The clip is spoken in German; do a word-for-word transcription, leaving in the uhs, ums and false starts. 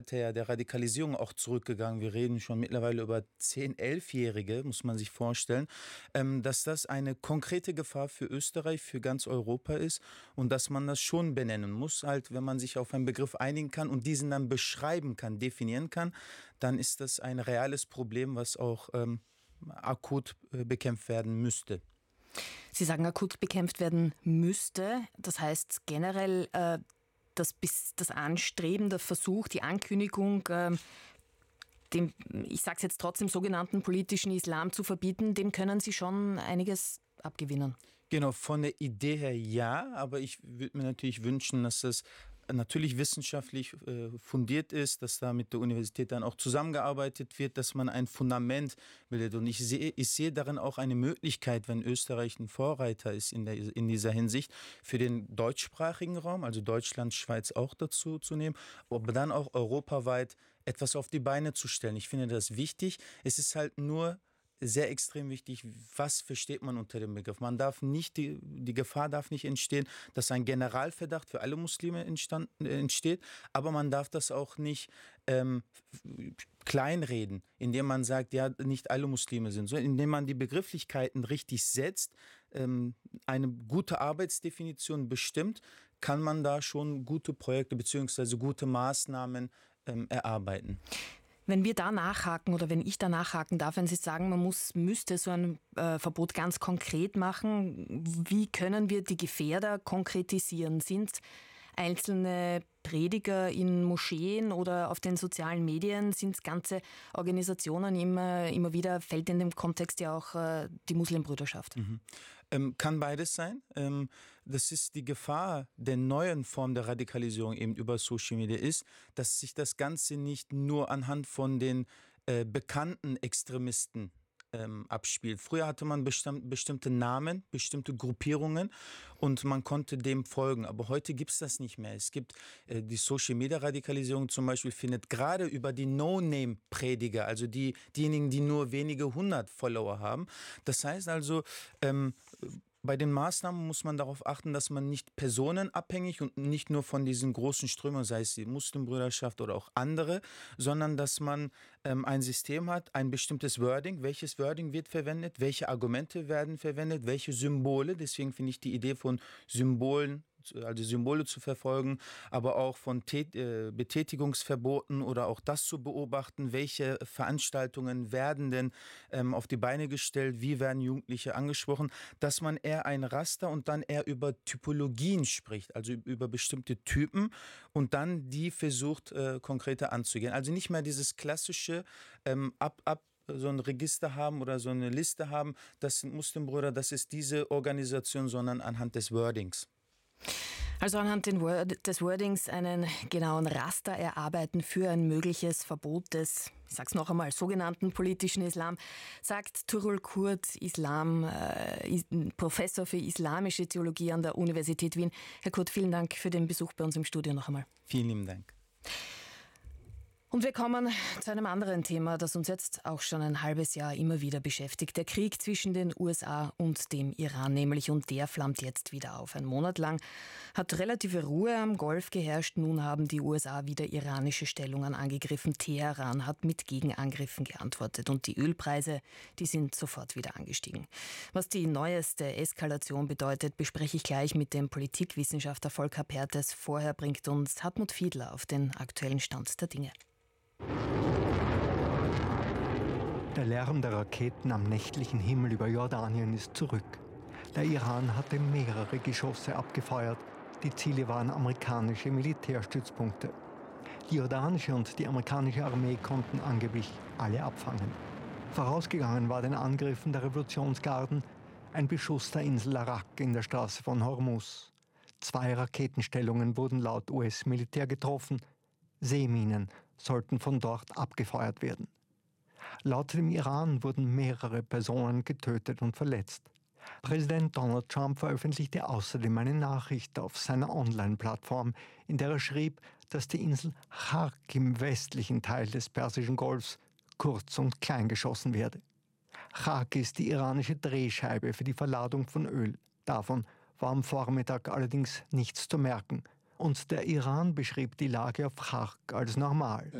der, der Radikalisierung auch zurückgegangen. Wir reden schon mittlerweile über zehn-, elfjährige, muss man sich vorstellen, ähm, dass das eine konkrete Gefahr für Österreich, für ganz Europa ist und dass man das schon benennen muss. Halt, wenn man sich auf einen Begriff einigen kann und diesen dann beschreiben kann, definieren kann, dann ist das ein reales Problem, was auch ähm, akut äh, bekämpft werden müsste. Sie sagen, akut bekämpft werden müsste. Das heißt generell, äh, das, das Anstreben, der Versuch, die Ankündigung, äh, dem, ich sage es jetzt trotzdem, sogenannten politischen Islam zu verbieten, dem können Sie schon einiges abgewinnen. Genau, von der Idee her ja, aber ich würde mir natürlich wünschen, dass das natürlich wissenschaftlich äh, fundiert ist, dass da mit der Universität dann auch zusammengearbeitet wird, dass man ein Fundament bildet. Und ich sehe, ich sehe darin auch eine Möglichkeit, wenn Österreich ein Vorreiter ist in, der, in dieser Hinsicht, für den deutschsprachigen Raum, also Deutschland, Schweiz auch dazu zu nehmen, aber dann auch europaweit etwas auf die Beine zu stellen. Ich finde das wichtig. Es ist halt nur sehr extrem wichtig, was versteht man unter dem Begriff. Man darf nicht, die, die Gefahr darf nicht entstehen, dass ein Generalverdacht für alle Muslime entstand, entsteht, aber man darf das auch nicht ähm, kleinreden, indem man sagt, ja, nicht alle Muslime sind, so, indem man die Begrifflichkeiten richtig setzt, ähm, eine gute Arbeitsdefinition bestimmt, kann man da schon gute Projekte bzw. gute Maßnahmen ähm, erarbeiten. Wenn wir da nachhaken oder wenn ich da nachhaken darf, wenn Sie sagen, man muss, müsste so ein äh, Verbot ganz konkret machen, wie können wir die Gefährder konkretisieren? Sind einzelne Prediger in Moscheen oder auf den sozialen Medien, sind es ganze Organisationen, immer, immer wieder fällt in dem Kontext ja auch äh, die Muslimbrüderschaft. Mhm. Ähm, kann beides sein. Ähm, das ist die Gefahr der neuen Form der Radikalisierung eben über Social Media ist, dass sich das Ganze nicht nur anhand von den äh, bekannten Extremisten Ähm, abspielt. Früher hatte man bestimm- bestimmte Namen, bestimmte Gruppierungen und man konnte dem folgen. Aber heute gibt es das nicht mehr. Es gibt äh, die Social-Media-Radikalisierung zum Beispiel findet gerade über die No-Name-Prediger, also die, diejenigen, die nur wenige hundert Follower haben. Das heißt also, ähm, bei den Maßnahmen muss man darauf achten, dass man nicht personenabhängig und nicht nur von diesen großen Strömungen, sei es die Muslimbrüderschaft oder auch andere, sondern dass man ähm, ein System hat, ein bestimmtes Wording. Welches Wording wird verwendet? Welche Argumente werden verwendet? Welche Symbole? Deswegen finde ich die Idee von Symbolen, also Symbole zu verfolgen, aber auch von Tät- äh, Betätigungsverboten oder auch das zu beobachten, welche Veranstaltungen werden denn ähm, auf die Beine gestellt, wie werden Jugendliche angesprochen, dass man eher ein Raster und dann eher über Typologien spricht, also über bestimmte Typen und dann die versucht äh, konkreter anzugehen. Also nicht mehr dieses klassische ähm, ab, ab so ein Register haben oder so eine Liste haben, das sind Muslimbrüder, das ist diese Organisation, sondern anhand des Wordings. Also anhand des Wordings einen genauen Raster erarbeiten für ein mögliches Verbot des, ich sag's noch einmal, sogenannten politischen Islam, sagt Tuğrul Kurt, Islam, äh, Professor für islamische Theologie an der Universität Wien. Herr Kurt, vielen Dank für den Besuch bei uns im Studio noch einmal. Vielen lieben Dank. Und wir kommen zu einem anderen Thema, das uns jetzt auch schon ein halbes Jahr immer wieder beschäftigt. Der Krieg zwischen den U S A und dem Iran nämlich. Und der flammt jetzt wieder auf. Ein Monat lang hat relative Ruhe am Golf geherrscht. Nun haben die U S A wieder iranische Stellungen angegriffen. Teheran hat mit Gegenangriffen geantwortet. Und die Ölpreise, die sind sofort wieder angestiegen. Was die neueste Eskalation bedeutet, bespreche ich gleich mit dem Politikwissenschaftler Volker Pertes. Vorher bringt uns Hartmut Fiedler auf den aktuellen Stand der Dinge. Der Lärm der Raketen am nächtlichen Himmel über Jordanien ist zurück. Der Iran hatte mehrere Geschosse abgefeuert. Die Ziele waren amerikanische Militärstützpunkte. Die jordanische und die amerikanische Armee konnten angeblich alle abfangen. Vorausgegangen war den Angriffen der Revolutionsgarden ein Beschuss der Insel Arak in der Straße von Hormuz. Zwei Raketenstellungen wurden laut U S-Militär getroffen. Seeminen sollten von dort abgefeuert werden. Laut dem Iran wurden mehrere Personen getötet und verletzt. Präsident Donald Trump veröffentlichte außerdem eine Nachricht auf seiner Online-Plattform, in der er schrieb, dass die Insel Chark im westlichen Teil des Persischen Golfs kurz und klein geschossen werde. Chark ist die iranische Drehscheibe für die Verladung von Öl. Davon war am Vormittag allerdings nichts zu merken Und der Iran beschrieb die Lage auf Chark als normal.